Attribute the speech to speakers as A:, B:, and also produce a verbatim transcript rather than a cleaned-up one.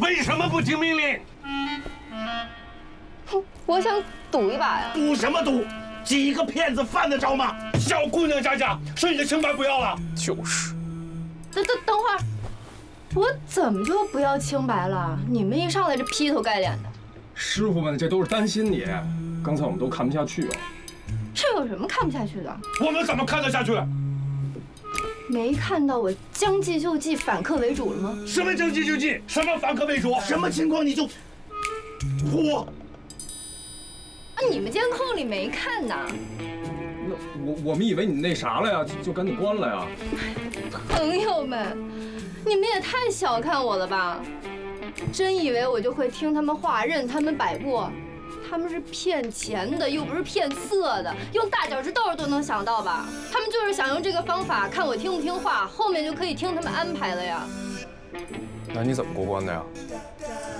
A: 为什么不听命令？
B: 哼，我想赌一把呀。
A: 赌什么赌？几个骗子犯得着吗？小姑娘家家，是你的清白不要了？
C: 就是。
B: 等等等会儿，我怎么就不要清白了？你们一上来就劈头盖脸的。
C: 师傅们这都是担心你，刚才我们都看不下去啊。
B: 这有什么看不下去的？
A: 我们怎么看得下去？
B: 没看到我将计就计、反客为主了吗？
A: 什么将计就计？什么反客为主？什么情况你就我？
B: 啊，你们监控里没看呐？
C: 那我我们以为你那啥了呀，就就赶紧关了呀。
B: 朋友们，你们也太小看我了吧？真以为我就会听他们话，任他们摆布？他们是骗钱的，又不是骗色的，用大脚趾头都能想到吧？他们就是想用这个方法看我听不听话，后面就可以听他们安排了呀。
C: 那你怎么过关的呀？